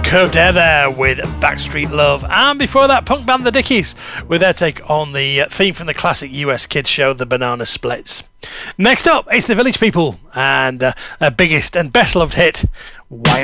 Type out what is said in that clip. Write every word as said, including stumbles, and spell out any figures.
Curved Air there with Backstreet Love, and before that, punk band The Dickies with their take on the theme from the classic U S kids show The Banana Splits. Next up, it's the Village People and uh, their biggest and best loved hit, Why